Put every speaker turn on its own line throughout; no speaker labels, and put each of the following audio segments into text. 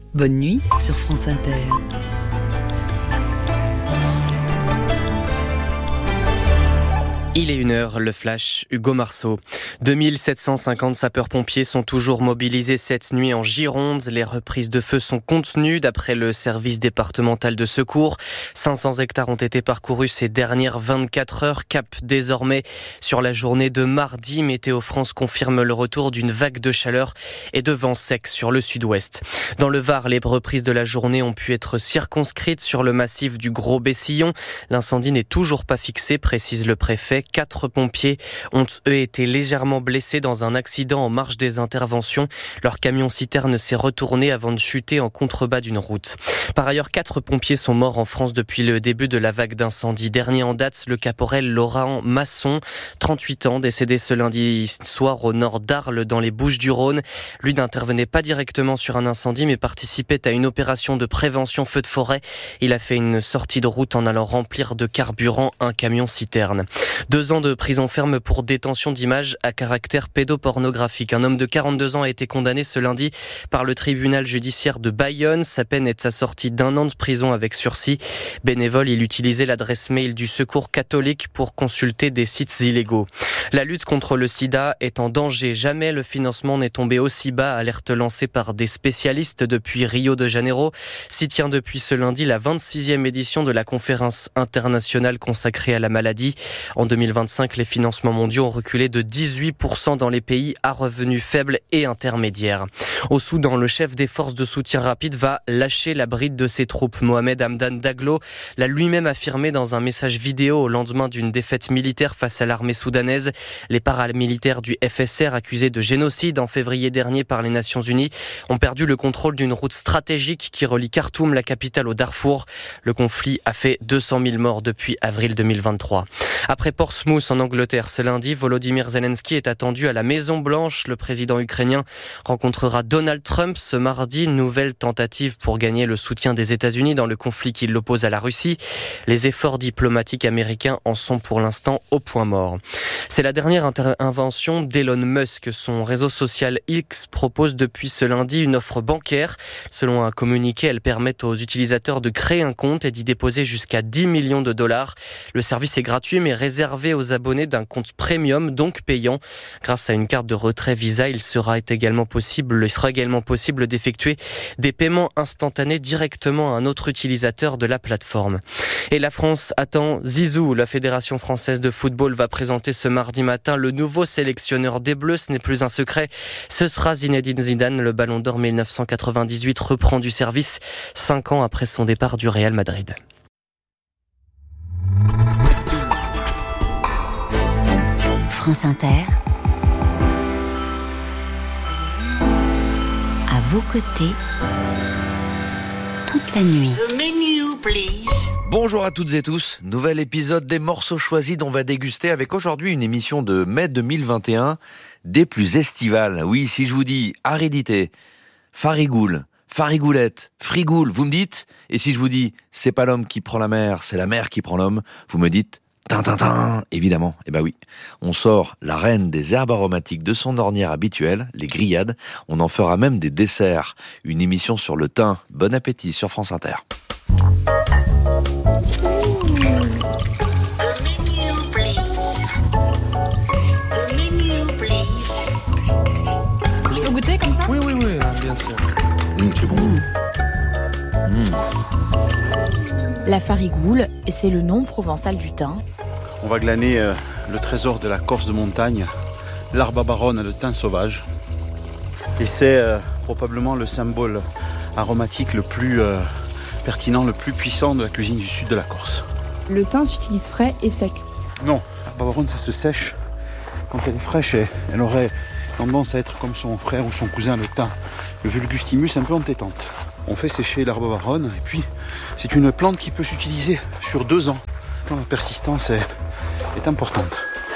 Bonne nuit sur France Inter.
Il est 1h, le flash, Hugo Marceau. 2750 sapeurs-pompiers sont toujours mobilisés cette nuit en Gironde. Les reprises de feu sont contenues d'après le service départemental de secours. 500 hectares ont été parcourus ces dernières 24 heures. Cap désormais sur la journée de mardi. Météo France confirme le retour d'une vague de chaleur et de vent sec sur le sud-ouest. Dans le Var, les reprises de la journée ont pu être circonscrites sur le massif du Gros-Bessillon. L'incendie n'est toujours pas fixé, précise le préfet. 4 pompiers ont, eux, été légèrement blessés dans un accident en marge des interventions. Leur camion-citerne s'est retourné avant de chuter en contrebas d'une route. Par ailleurs, 4 pompiers sont morts en France depuis le début de la vague d'incendie. Dernier en date, le caporal Laurent Masson, 38 ans, décédé ce lundi soir au nord d'Arles, dans les Bouches-du-Rhône. Lui n'intervenait pas directement sur un incendie, mais participait à une opération de prévention feu de forêt. Il a fait une sortie de route en allant remplir de carburant un camion-citerne. 2 ans de prison ferme pour détention d'images à caractère pédopornographique. Un homme de 42 ans a été condamné ce lundi par le tribunal judiciaire de Bayonne. Sa peine est assortie d'1 an de prison avec sursis. Bénévole, il utilisait l'adresse mail du Secours catholique pour consulter des sites illégaux. La lutte contre le sida est en danger. Jamais le financement n'est tombé aussi bas, alerte lancée par des spécialistes depuis Rio de Janeiro. S'y tient depuis ce lundi la 26e édition de la conférence internationale consacrée à la maladie. En 2025, les financements mondiaux ont reculé de 18% dans les pays à revenus faibles et intermédiaires. Au Soudan, le chef des forces de soutien rapide va lâcher la bride de ses troupes. Mohamed Hamdan Daglo l'a lui-même affirmé dans un message vidéo au lendemain d'une défaite militaire face à l'armée soudanaise. Les paramilitaires du FSR, accusés de génocide en février dernier par les Nations Unies, ont perdu le contrôle d'une route stratégique qui relie Khartoum, la capitale, au Darfour. Le conflit a fait 200 000 morts depuis avril 2023. Après Portsmouth en Angleterre ce lundi, Volodymyr Zelensky est attendu à la Maison-Blanche. Le président ukrainien rencontrera Donald Trump ce mardi. Nouvelle tentative pour gagner le soutien des États-Unis dans le conflit qui l'oppose à la Russie. Les efforts diplomatiques américains en sont pour l'instant au point mort. C'est la dernière invention d'Elon Musk. Son réseau social X propose depuis ce lundi une offre bancaire. Selon un communiqué, elle permet aux utilisateurs de créer un compte et d'y déposer jusqu'à 10 millions de dollars. Le service est gratuit mais réservé aux abonnés d'un compte premium, donc payant. Grâce à une carte de retrait Visa, il sera également possible d'effectuer des paiements instantanés directement à un autre utilisateur de la plateforme. Et la France attend Zizou. La Fédération française de football va présenter ce mardi matin le nouveau sélectionneur des Bleus. Ce n'est plus un secret. Ce sera Zinedine Zidane. Le Ballon d'Or 1998 reprend du service 5 ans après son départ du Real Madrid.
France Inter, à vos côtés, toute la nuit.
The menu, please.
Bonjour à toutes et tous, nouvel épisode des morceaux choisis dont on va déguster avec aujourd'hui une émission de mai 2021 des plus estivales. Oui, si je vous dis aridité, farigoule, farigoulette, frigoule, vous me dites. Et si je vous dis c'est pas l'homme qui prend la mer, c'est la mer qui prend l'homme, vous me dites tintintin, évidemment. Eh ben oui, on sort la reine des herbes aromatiques de son ornière habituelle, les grillades. On en fera même des desserts. Une émission sur le thym. Bon appétit sur France Inter.
Je peux goûter comme ça ?
Oui, bien sûr.
C'est bon.
La farigoule, c'est le nom provençal du thym.
On va glaner le trésor de la Corse de montagne, l'arbre à baronne, le thym sauvage. Et c'est probablement le symbole aromatique le plus pertinent, le plus puissant de la cuisine du sud de la Corse.
Le thym s'utilise frais et sec.
Non, l'arbre à baronne, ça se sèche. Quand elle est fraîche, elle aurait tendance à être comme son frère ou son cousin, le thym, le vulgustimus un peu entêtante. On fait sécher l'arbre à baronne et puis c'est une plante qui peut s'utiliser sur 2 ans. La persistance est importante.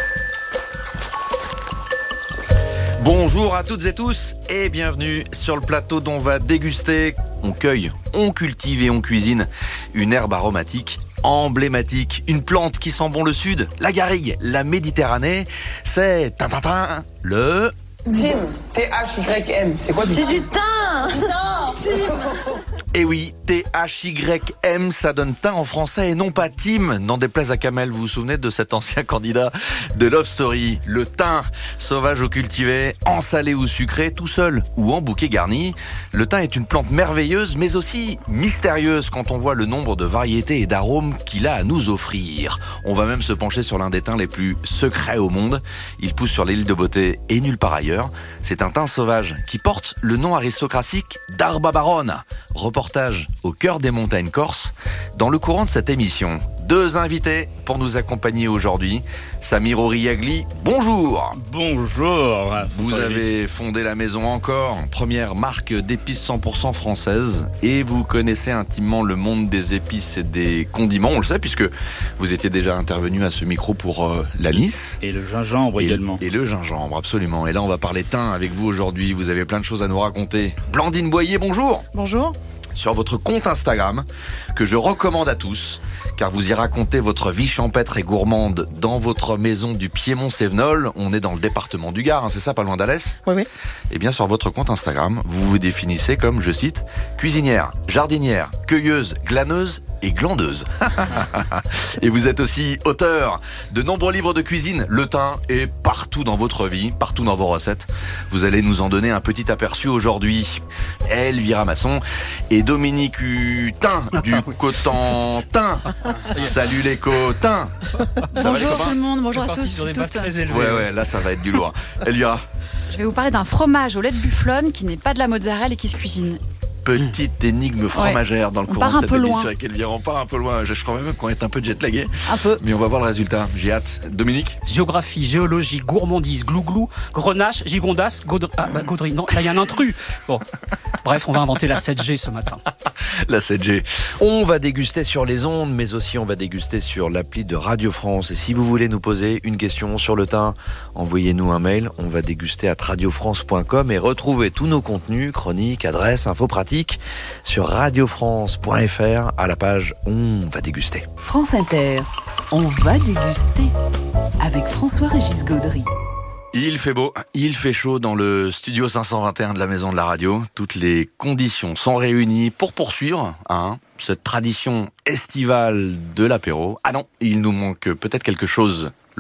Bonjour à toutes et tous et bienvenue sur le plateau dont on va déguster. On cueille, on cultive et on cuisine une herbe aromatique emblématique, une plante qui sent bon le sud, la garrigue, la Méditerranée. C'est le
Thym, T-H-Y-M, c'est quoi du
C'est du thym.
Et oui, T-H-Y-M, ça donne thym en français et non pas Tim. N'en déplaise à Kamel, vous vous souvenez de cet ancien candidat de Love Story. Le thym, sauvage ou cultivé, en salé ou sucré, tout seul ou en bouquet garni. Le thym est une plante merveilleuse, mais aussi mystérieuse quand on voit le nombre de variétés et d'arômes qu'il a à nous offrir. On va même se pencher sur l'un des thym les plus secrets au monde. Il pousse sur l'île de Beauté et nulle part ailleurs. C'est un thym sauvage qui porte le nom aristocratique d'Arbabarone. Reportage au cœur des montagnes corses. Dans le courant de cette émission, 2 invités pour nous accompagner aujourd'hui. Samir Oriagli, bonjour.
Bonjour.
Vous avez fondé la maison Encore, première marque d'épices 100% française, et vous connaissez intimement le monde des épices et des condiments, on le sait, puisque vous étiez déjà intervenu à ce micro pour l'anis.
Et le gingembre également.
Et le gingembre, absolument. Et là, on va parler thym avec vous aujourd'hui. Vous avez plein de choses à nous raconter. Blandine Boyer, bonjour.
Bonjour.
Sur votre compte Instagram, que je recommande à tous, car vous y racontez votre vie champêtre et gourmande dans votre maison du Piémont-Sévenol. On est dans le département du Gard, hein, c'est ça, pas loin d'Alès ?
Oui.
Eh bien, sur votre compte Instagram, vous vous définissez comme, je cite, cuisinière, jardinière, cueilleuse, glaneuse et glandeuse. Et vous êtes aussi auteur de nombreux livres de cuisine. Le thym est partout dans votre vie, partout dans vos recettes. Vous allez nous en donner un petit aperçu aujourd'hui. Elvira Masson et Dominique Hutin du Cotentin. Salut les Cotins.
Bonjour tout le monde, bonjour à tous.
Ouais, là ça va être du lourd. Elvira.
Je vais vous parler d'un fromage au lait de bufflone qui n'est pas de la mozzarella et qui se cuisine.
Petite énigme fromagère dans le courant de cette émission avec Elvira. On part un peu loin. Je crois même qu'on est un peu jet-lagué.
Un peu.
Mais on va voir le résultat. J'ai hâte. Dominique.
Géographie, géologie, gourmandise, glouglou, grenache, gigondas, gaudry. Non, là il y a un intrus. Bon, bref, on va inventer la 7G ce matin.
La 7G. On va déguster sur les ondes, mais aussi on va déguster sur l'appli de Radio France. Et si vous voulez nous poser une question sur le thym, envoyez-nous un mail. On va déguster à radiofrance.com et retrouver tous nos contenus, chroniques, adresses, infos pratiques sur radiofrance.fr à la page On va déguster.
France Inter, on va déguster avec François-Régis Gaudry.
Il fait beau, il fait chaud dans le studio 521 de la Maison de la Radio. Toutes les conditions sont réunies pour poursuivre cette tradition estivale de l'apéro. Ah non, il nous manque peut-être quelque chose. Laurane ?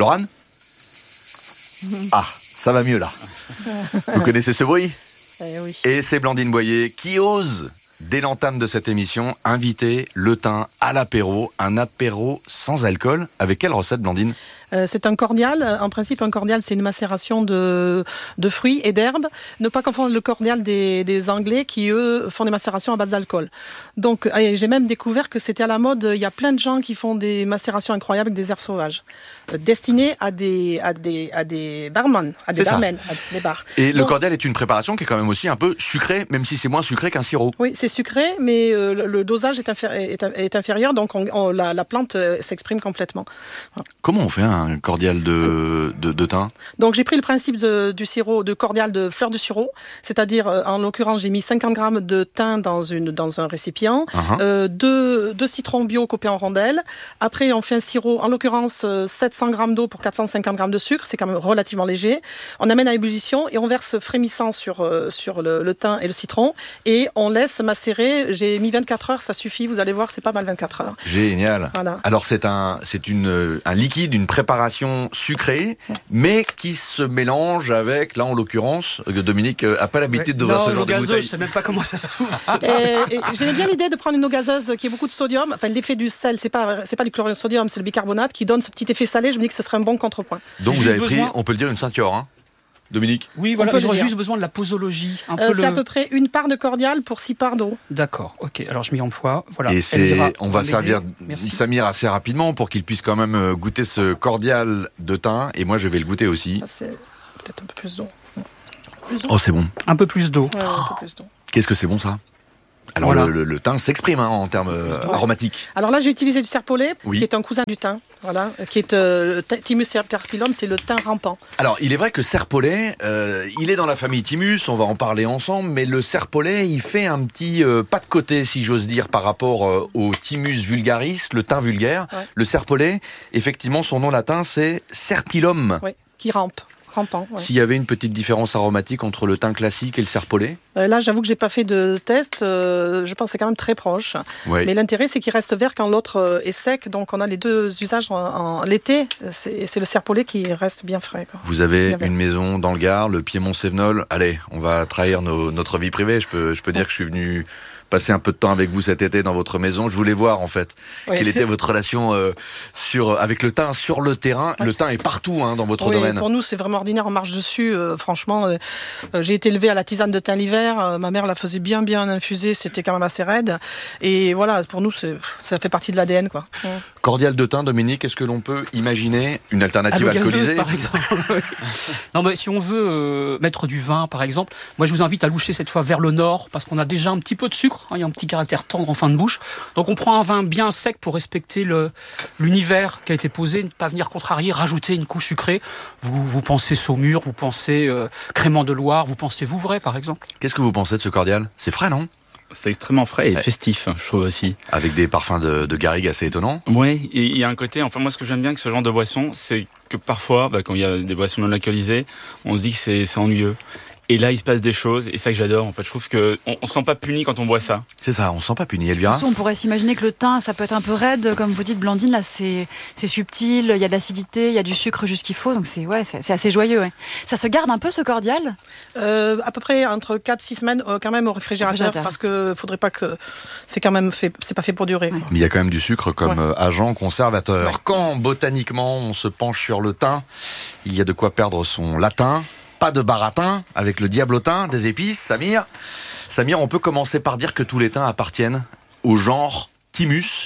Ah, ça va mieux là. Vous connaissez ce bruit ?
Oui.
Et c'est Blandine Boyer qui ose, dès l'entame de cette émission, inviter le thym à l'apéro. Un apéro sans alcool. Avec quelle recette, Blandine ?
C'est un cordial. En principe, un cordial, c'est une macération de fruits et d'herbes. Ne pas confondre le cordial des Anglais qui, eux, font des macérations à base d'alcool. Donc, j'ai même découvert que c'était à la mode. Il y a plein de gens qui font des macérations incroyables avec des herbes sauvages, destinées à des barman, à des barmen, à des bars.
Et le cordial est une préparation qui est quand même aussi un peu sucrée, même si c'est moins sucré qu'un sirop.
Oui, c'est sucré, mais le dosage est inférieur, donc la plante s'exprime complètement. Voilà.
Comment on fait un cordial de thym ?
Donc j'ai pris le principe du sirop, de cordial de fleurs de sureau, c'est-à-dire en l'occurrence j'ai mis 50 grammes de thym dans un récipient, deux citrons bio coupés en rondelles. Après on fait un sirop, en l'occurrence 700 grammes d'eau pour 450 grammes de sucre, c'est quand même relativement léger. On amène à ébullition et on verse frémissant sur le thym et le citron et on laisse macérer. J'ai mis 24 heures, ça suffit, vous allez voir, c'est pas mal 24 heures.
Génial.
Voilà.
Alors c'est un liquide, une préparation sucrée, mais qui se mélange avec, là en l'occurrence, Dominique n'a pas l'habitude de voir ce genre de bouteille.
Je sais même pas comment ça s'ouvre.
J'aimais bien l'idée de prendre une eau gazeuse qui a beaucoup de sodium. Enfin, l'effet du sel, c'est pas du chlorure de sodium, c'est le bicarbonate qui donne ce petit effet salé. Je me dis que ce serait un bon contrepoint.
Donc vous avez pris, on peut le dire, une ceinture, hein, Dominique ?
Oui, voilà, j'aurais juste besoin de la posologie.
C'est à peu près une part de cordial pour 6 parts d'eau.
D'accord, ok, alors je m'y emploie. Voilà.
Et on va servir Samir assez rapidement pour qu'il puisse quand même goûter ce cordial de thym. Et moi, je vais le goûter aussi.
C'est peut-être un peu plus d'eau.
Oh, c'est bon.
Un peu plus d'eau.
Ouais, un peu plus d'eau.
Qu'est-ce que c'est bon, ça ? Alors,
voilà.
le thym s'exprime en termes aromatiques.
Alors là, j'ai utilisé du serpolet,
oui,
qui est un cousin du thym. Voilà, qui est Thymus serpilum, c'est le thym rampant.
Alors, il est vrai que serpolet, il est dans la famille Thymus, on va en parler ensemble, mais le serpolet, il fait un petit pas de côté, si j'ose dire, par rapport au Thymus vulgaris, le thym vulgaire. Ouais. Le serpolet, effectivement, son nom latin, c'est serpilum.
Oui, qui rampe. Rampant, ouais.
S'il y avait une petite différence aromatique entre le thym classique et le serpolet ?
Là, j'avoue que j'ai pas fait de test. Je pense que c'est quand même très proche.
Oui.
Mais l'intérêt, c'est qu'il reste vert quand l'autre est sec. Donc, on a les deux usages en l'été. C'est le serpolet qui reste bien frais, quoi.
Vous avez
Bien
une maison dans le Gard, le Piémont-Sévenol. Allez, on va trahir notre vie privée. Je peux dire que je suis venu passer un peu de temps avec vous cet été dans votre maison. Je voulais voir en fait quelle était votre relation avec le thym sur le terrain. Le thym est partout dans votre domaine.
Pour nous, c'est vraiment ordinaire. On marche dessus. Franchement, j'ai été élevée à la tisane de thym l'hiver. Ma mère la faisait bien infuser. C'était quand même assez raide. Et voilà, pour nous, ça fait partie de l'ADN, quoi.
Cordial de thym, Dominique, est-ce que l'on peut imaginer une alternative alcoolisée
par exemple. Non, mais si on veut mettre du vin, par exemple, moi je vous invite à loucher cette fois vers le nord, parce qu'on a déjà un petit peu de sucre. Il y a un petit caractère tendre en fin de bouche. Donc on prend un vin bien sec pour respecter l'univers qui a été posé, ne pas venir contrarier, rajouter une couche sucrée. Vous pensez Saumur, vous pensez Crémant de Loire, vous pensez Vouvray par exemple.
Qu'est-ce que vous pensez de ce cordial ? C'est frais, non ?
C'est extrêmement frais et festif, je trouve aussi.
Avec des parfums de garrigue assez étonnants.
Oui, et il y a un côté, enfin moi ce que j'aime bien avec ce genre de boisson, c'est que parfois, quand il y a des boissons non alcoolisées, on se dit que c'est ennuyeux. Et là, il se passe des choses, et ça que j'adore. En fait, je trouve qu'on ne se sent pas puni quand on boit ça.
C'est ça, on ne se sent pas puni, Elvira.
On pourrait s'imaginer que le thym, ça peut être un peu raide, comme vous dites, Blandine. Là, c'est subtil, il y a de l'acidité, il y a du sucre juste qu'il faut. Donc c'est assez joyeux. Ouais. Ça se garde un peu, ce cordial ?
À peu près entre 4-6 semaines, quand même au réfrigérateur. Parce que faudrait pas que... C'est quand même fait... C'est pas fait pour durer.
Ouais.
Mais il y a quand même du sucre comme agent conservateur. Ouais. Quand, botaniquement, on se penche sur le thym, il y a de quoi perdre son latin. Pas de baratin avec le diablotin des épices, Samir. Samir, on peut commencer par dire que tous les thym appartiennent au genre Thymus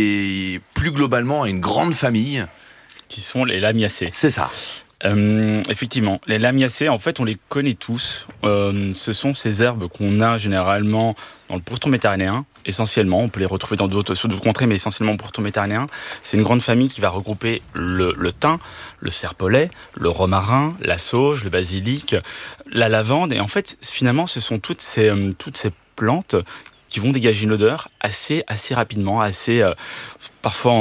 et plus globalement à une grande famille.
Qui sont les lamiacées.
C'est ça.
Effectivement, les lamiacées, en fait, on les connaît tous. Ce sont ces herbes qu'on a généralement dans le pourtour méditerranéen, essentiellement. On peut les retrouver dans d'autres contrées, mais essentiellement au pourtour méditerranéen. C'est une grande famille qui va regrouper le thym, le serpolet, le romarin, la sauge, le basilic, la lavande. Et en fait, finalement, ce sont toutes ces plantes qui vont dégager une odeur assez rapidement, parfois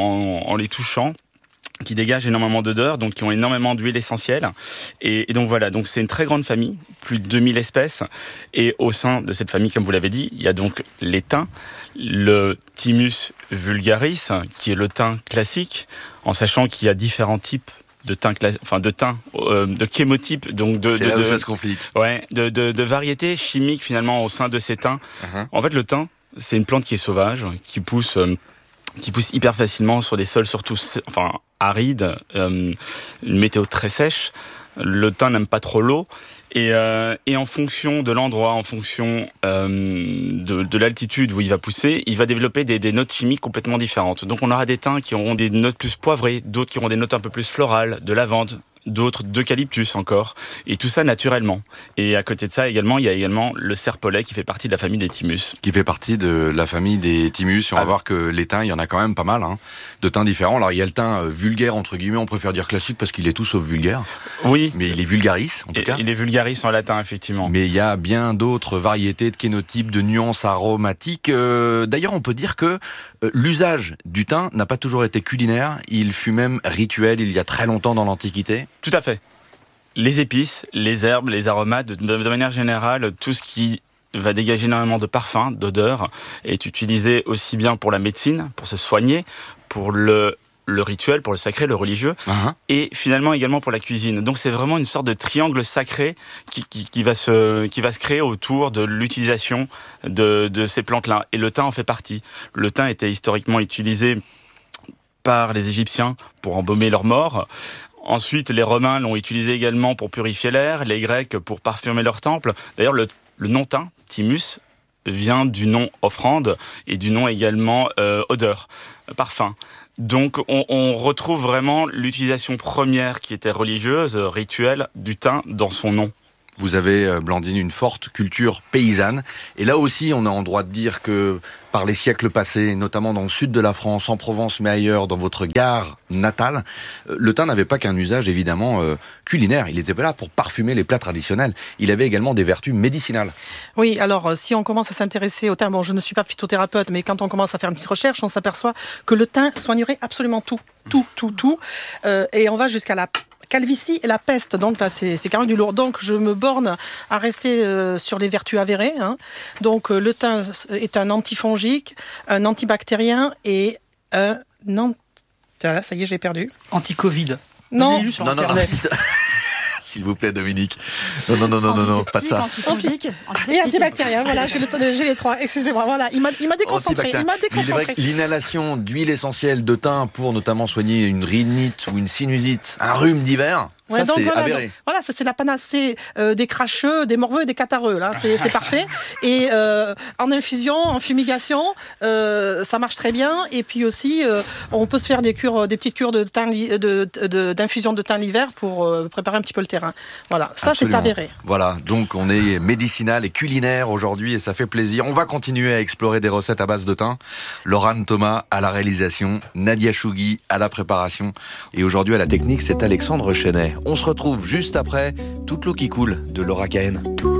en les touchant, qui dégagent énormément d'odeurs, donc qui ont énormément d'huile essentielle. Et donc voilà, donc c'est une très grande famille, plus de 2000 espèces. Et au sein de cette famille, comme vous l'avez dit, il y a donc les thym, le Thymus vulgaris, qui est le thym classique, en sachant qu'il y a différents types de thym, de chémotypes, donc
c'est là où ça se complique.
Ouais, de variétés chimiques finalement au sein de ces thym. En fait, le thym, c'est une plante qui est sauvage, qui pousse hyper facilement sur des sols surtout arides, une météo très sèche. Le thym n'aime pas trop l'eau. Et en fonction de l'endroit, en fonction de l'altitude où il va pousser, il va développer des notes chimiques complètement différentes. Donc on aura des thym qui auront des notes plus poivrées, d'autres qui auront des notes un peu plus florales, de lavande, d'autres d'eucalyptus encore, et tout ça naturellement. Et à côté de ça également, il y a également le serpolet qui fait partie de la famille des Thymus.
Qui fait partie de la famille des Thymus. On va voir que les thym, il y en a quand même pas mal, de thym différents. Alors il y a le thym vulgaire, entre guillemets, on préfère dire classique parce qu'il est tout sauf vulgaire.
Oui.
Mais il est vulgaris, en tout cas.
Il est vulgaris en latin, effectivement.
Mais il y a bien d'autres variétés de kénotypes, de nuances aromatiques. D'ailleurs, on peut dire que l'usage du thym n'a pas toujours été culinaire. Il fut même rituel il y a très longtemps dans l'Antiquité.
Tout à fait. Les épices, les herbes, les aromates, de manière générale, tout ce qui va dégager énormément de parfums, d'odeurs, est utilisé aussi bien pour la médecine, pour se soigner, pour le rituel, pour le sacré, le religieux, et finalement également pour la cuisine. Donc c'est vraiment une sorte de triangle sacré qui va se créer autour de l'utilisation de ces plantes-là. Et le thym en fait partie. Le thym était historiquement utilisé par les Égyptiens pour embaumer leurs morts. Ensuite, les Romains l'ont utilisé également pour purifier l'air, les Grecs pour parfumer leurs temples. D'ailleurs, le nom thym, Thymus, vient du nom offrande et du nom également odeur, parfum. Donc, on retrouve vraiment l'utilisation première qui était religieuse, rituelle, du thym dans son nom.
Vous avez, Blandine, une forte culture paysanne. Et là aussi, on a en droit de dire que par les siècles passés, notamment dans le sud de la France, en Provence, mais ailleurs, dans votre Gard natale, le thym n'avait pas qu'un usage, évidemment, culinaire. Il n'était pas là pour parfumer les plats traditionnels. Il avait également des vertus médicinales. Oui,
alors, si on commence à s'intéresser au thym, bon, je ne suis pas phytothérapeute, mais quand on commence à faire une petite recherche, on s'aperçoit que le thym soignerait absolument tout. Et on va jusqu'à la calvitie et la peste. Donc là, c'est quand même du lourd. Donc je me borne à rester sur les vertus avérées. Donc le thym est un antifongique, un antibactérien et un ça y est, j'ai perdu.
Anti-Covid.
Non.
Non. S'il vous plaît, Dominique. Non, pas de ça.
Antiseptique
et antibactérien, voilà, j'ai les trois. Excusez-moi, voilà, il m'a déconcentré.
Il est vrai que l'inhalation d'huile essentielle de thym pour notamment soigner une rhinite ou une sinusite, un rhume d'hiver, ça c'est avéré.
Voilà, ça c'est la panacée des cracheux, des morveux et des catarrheux, là, c'est parfait. Et en infusion, en fumigation, ça marche très bien. Et puis aussi, on peut se faire des petites cures d'infusion de thym l'hiver pour préparer un petit peu le terrain. Voilà, ça
Absolument.
c'est avéré.
Voilà, donc on est médicinal et culinaire aujourd'hui et ça fait plaisir. On va continuer à explorer des recettes à base de thym. Laurent Thomas à la réalisation, Nadia Chougui à la préparation et aujourd'hui à la technique, c'est Alexandre Chenet. On se retrouve juste après Toute l'eau qui coule de Laura Cahen.